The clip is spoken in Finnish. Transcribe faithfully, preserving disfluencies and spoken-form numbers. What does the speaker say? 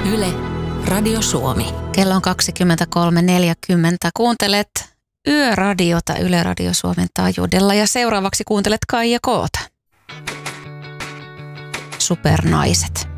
Yle, Radio Suomi. Kello on kaksikymmentäkolme neljäkymmentä. Kuuntelet Yöradiota Yle Radio Suomen taajuudella ja seuraavaksi kuuntelet Kaija Koota. Supernaiset.